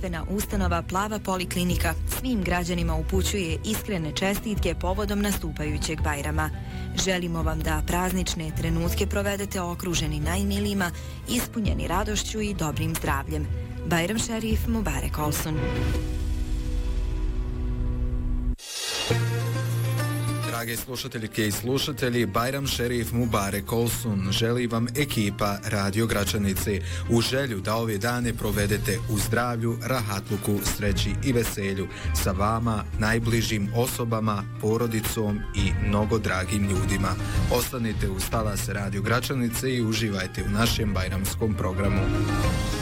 Zdravstvena ustanova Plava poliklinika svim građanima upućuje iskrene čestitke povodom nastupajućeg Bajrama. Želimo vam da praznične trenutke provedete okruženi najmilijima, ispunjeni radošću i dobrim zdravljem. Bajram šerif Mubarek Olsun. Drage slušateljke i slušatelji, Bajram šerif Mubarek Olsun želi vam ekipa Radio Gračanice u želju da ove dane provedete u zdravlju, rahatluku, sreći i veselju sa vama, najbližim osobama, porodicom i mnogo dragim ljudima. Ostanite uz talas Radio Gračanice i uživajte u našem bajramskom programu.